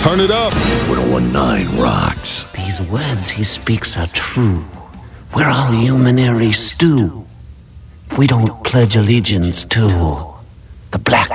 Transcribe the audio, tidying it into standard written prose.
Turn it up. 1019 rocks. These words he speaks are true. We're all humanary stew. If we don't pledge allegiance to the Black